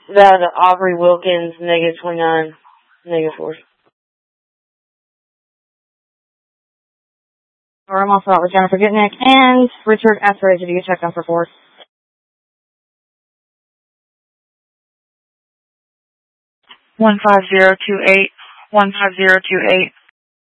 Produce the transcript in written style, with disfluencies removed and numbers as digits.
That Aubrey Wilkins, -29, -4. I'm also out with Jennifer Gutnick and Richard Etheridge. If you could check them for 4. 15028. 15028.